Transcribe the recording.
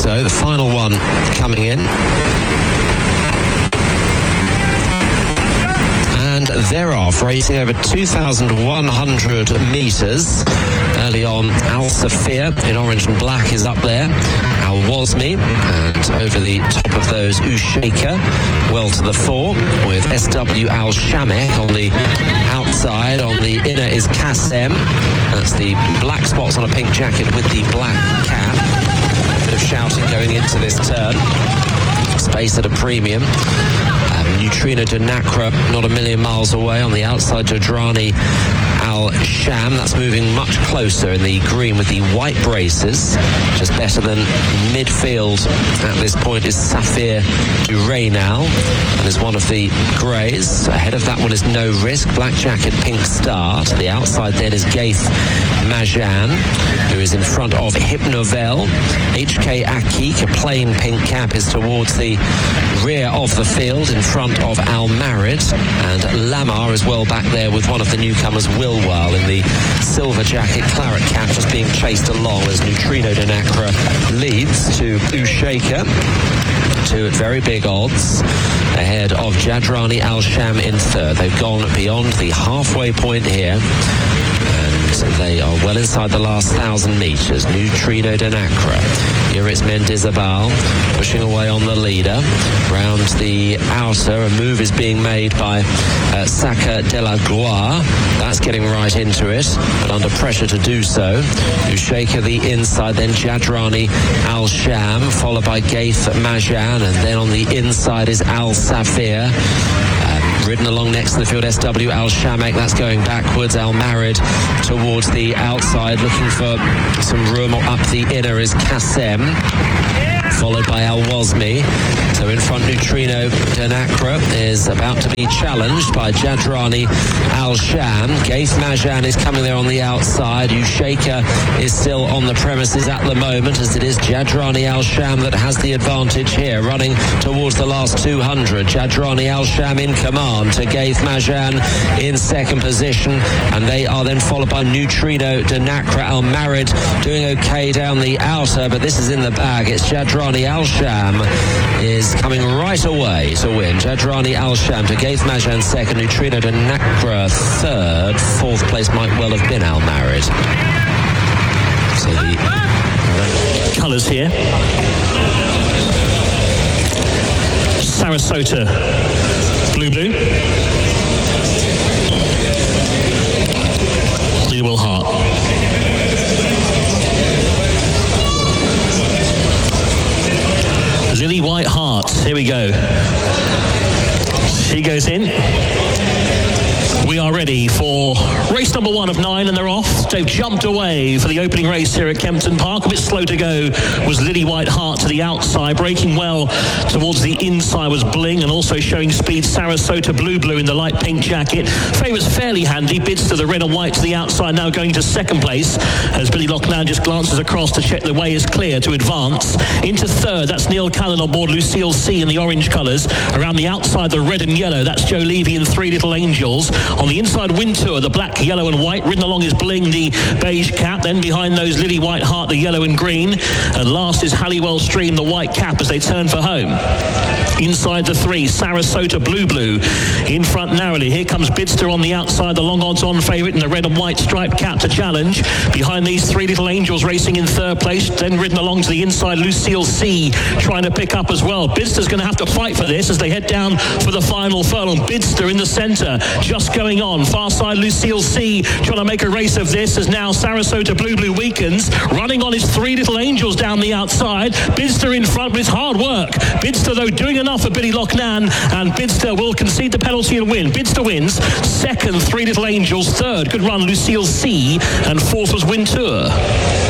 so. The final one coming in. And thereof, racing over 2,100 metres. Early on, Al Safir in orange and black is up there. Al Wasmi, and over the top of those, Ushaker, well to the fore, with SW Al Shamek on the outside. On the inner is Kassem. That's the black spots on a pink jacket with the black cap. A bit of shouting going into this turn. Space at a premium. Neutrino de Nacre not a million miles away. On the outside, Jadrani Al Sham, that's moving much closer in the green with the white braces. Just better than midfield at this point is Safir du Reynal, and is one of the greys. Ahead of that one is No Risk, black jacket, pink star. To the outside then is Gaith Majan, who is in front of Hypnovel. HK Akik, a plain pink cap, is towards the rear of the field in front of Al Marid, and Lamar is well back there with one of the newcomers, Wilwal, in the silver jacket, claret cap, just being chased along as Neutrino de Nacre leads to Ushaker, two at very big odds, ahead of Jadrani Al Sham in third. They've gone beyond the halfway point here, and they are well inside the last 1,000 metres. Neutrino de Nacre. Here it's Mendizabal pushing away on the leader. Round the outer, a move is being made by Saka de la Gloire. That's getting right into it, but under pressure to do so. Ushaker the inside, then Jadrani Al Sham, followed by Gaith Majan, and then on the inside is Al Safir. Ridden along next to the field, SW Al Shamek, that's going backwards. Al Marid towards the outside, looking for some room. Up the inner is Kassem, followed by Al Wasmi. So in front, Neutrino de Nacre is about to be challenged by Jadrani Al Sham. Gaith Majan is coming there on the outside. Ushaker is still on the premises at the moment, as it is Jadrani Al Sham that has the advantage here, running towards the last 200. Jadrani Al Sham in command to Gaith Majan in second position, and they are then followed by Neutrino de Nacre. Al Marid doing okay down the outer, but this is in the bag. It's Jadrani Al Sham is coming right away to win. Jadrani Al Sham to Gaith Majan second, Neutrino de Nacre third. Fourth place might well have been Al Marid. So the colours here. Sarasota blue. Will Hart. Lily White Hart, here we go. She goes in. We are ready for race number 1 of 9, and they're off. They've jumped away for the opening race here at Kempton Park. A bit slow to go was Lily White Hart to the outside. Breaking well towards the inside was Bling, and also showing speed Sarasota Blue in the light pink jacket. Favourites fairly handy. Bids to the red and white to the outside, now going to second place as Billy Lochnan just glances across to check the way is clear to advance. Into third, that's Neil Callan on board Lucille C in the orange colours. Around the outside, the red and yellow, that's Joe Levy and Three Little Angels. On the inside, Wintour, the black, yellow and white. Ridden along is Bling, the beige cap. Then behind those, Lily White Hart, the yellow and green. And last is Halliwell Stream, the white cap, as they turn for home. Inside the 3, Sarasota Blue. In front narrowly. Here comes Bidster on the outside, the long odds-on favourite in the red and white striped cap to challenge. Behind these, Three Little Angels racing in third place. Then ridden along to the inside, Lucille C trying to pick up as well. Bidster's going to have to fight for this as they head down for the final furlong. Bidster in the centre, just going on. Far side, Lucille C trying to make a race of this as now Sarasota Blue weakens. Running on his Three Little Angels down the outside. Bidster in front, but it's hard work. Bidster, though, doing enough for Billy Lochnan, and Bidster will concede the penalty and win. Bidster wins. Second, Three Little Angels. Third, good run, Lucille C. And fourth was Wintour.